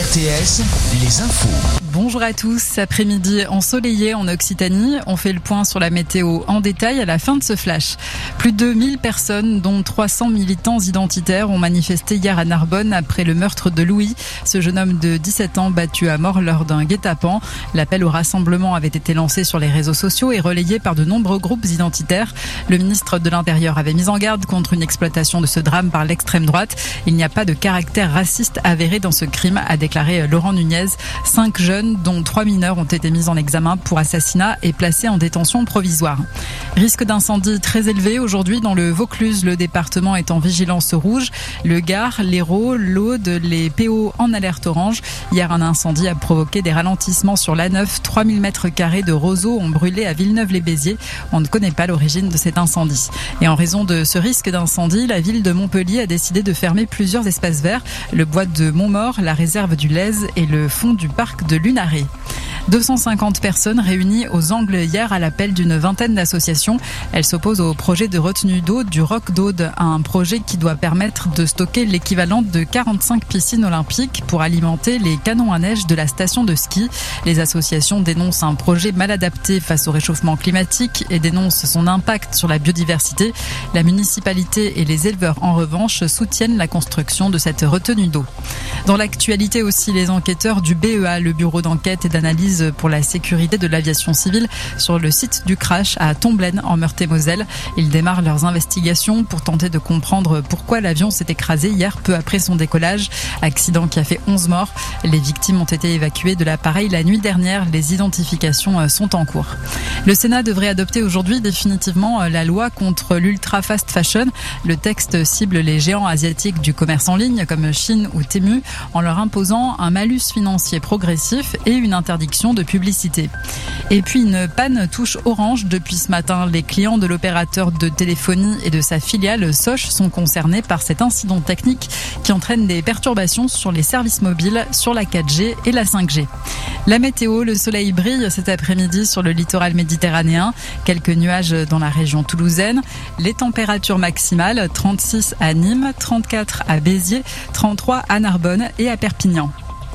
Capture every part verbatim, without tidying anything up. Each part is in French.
T S, les infos. Bonjour à tous, après-midi ensoleillé en Occitanie. On fait le point sur la météo en détail à la fin de ce flash. Plus de mille personnes, dont trois cents militants identitaires, ont manifesté hier à Narbonne après le meurtre de Louis, ce jeune homme de dix-sept ans battu à mort lors d'un guet-apens. L'appel au rassemblement avait été lancé sur les réseaux sociaux et relayé par de nombreux groupes identitaires. Le ministre de l'Intérieur avait mis en garde contre une exploitation de ce drame par l'extrême droite. Il n'y a pas de caractère raciste avéré dans ce crime, a déclaré Laurent Nunez. Cinq jeunes, dont trois mineurs, ont été mis en examen pour assassinat et placés en détention provisoire. Risque d'incendie très élevé aujourd'hui dans le Vaucluse. Le département est en vigilance rouge. Le Gard, l'Hérault, l'Aude, les P O en alerte orange. Hier, un incendie a provoqué des ralentissements sur l'A neuf. trois mille mètres carrés de roseaux ont brûlé à Villeneuve-les-Béziers. On ne connaît pas l'origine de cet incendie. Et en raison de ce risque d'incendie, la ville de Montpellier a décidé de fermer plusieurs espaces verts. Le bois de Montmort, la réserve du Lez et le fond du parc de Lunaret. deux cent cinquante personnes réunies aux Angles hier à l'appel d'une vingtaine d'associations. Elles s'opposent au projet de retenue d'eau du Roc d'Aude, un projet qui doit permettre de stocker l'équivalent de quarante-cinq piscines olympiques pour alimenter les canons à neige de la station de ski. Les associations dénoncent un projet mal adapté face au réchauffement climatique et dénoncent son impact sur la biodiversité. La municipalité et les éleveurs, en revanche, soutiennent la construction de cette retenue d'eau. Dans l'actualité aussi, les enquêteurs du B E A, le bureau d'enquête et d'analyse pour la sécurité de l'aviation civile, sur le site du crash à Tomblaine en Meurthe-et-Moselle. Ils démarrent leurs investigations pour tenter de comprendre pourquoi l'avion s'est écrasé hier peu après son décollage. Accident qui a fait onze morts. Les victimes ont été évacuées de l'appareil la nuit dernière. Les identifications sont en cours. Le Sénat devrait adopter aujourd'hui définitivement la loi contre l'ultra fast fashion. Le texte cible les géants asiatiques du commerce en ligne comme Chine ou Temu en leur imposant un malus financier progressif et une interdiction de publicité. Et puis une panne touche Orange depuis ce matin. Les clients de l'opérateur de téléphonie et de sa filiale Sosh sont concernés par cet incident technique qui entraîne des perturbations sur les services mobiles, sur la quatre G et la cinq G. La météo, le soleil brille cet après-midi sur le littoral méditerranéen. Quelques nuages dans la région toulousaine. Les températures maximales, trente-six à Nîmes, trente-quatre à Béziers, trente-trois à Narbonne et à Perpignan.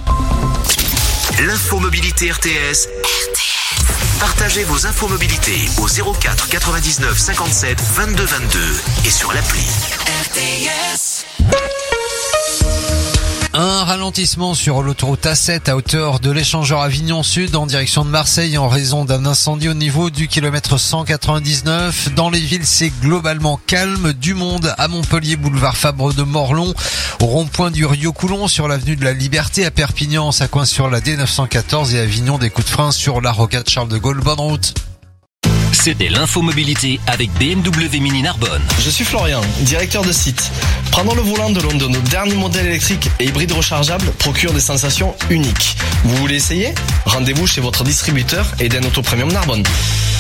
L'infomobilité R T S. Partagez vos infomobilités au zéro quatre quatre-vingt-dix-neuf cinquante-sept vingt-deux vingt-deux et sur l'appli R T S. Un ralentissement sur l'autoroute A sept à hauteur de l'échangeur Avignon Sud en direction de Marseille en raison d'un incendie au niveau du kilomètre cent quatre-vingt-dix-neuf. Dans les villes, c'est globalement calme. Du monde à Montpellier, boulevard Fabre de Morlon, au rond-point du Rio-Coulon sur l'avenue de la Liberté. À Perpignan, ça coince sur la D neuf cent quatorze et à Avignon, des coups de frein sur la rocade Charles de Gaulle. Bonne route. C'était l'infomobilité avec B M W Mini Narbonne. Je suis Florian, directeur de site. Prendre le volant de l'un de nos derniers modèles électriques et hybrides rechargeables procure des sensations uniques. Vous voulez essayer ? Rendez-vous chez votre distributeur Eden Auto Premium Narbonne.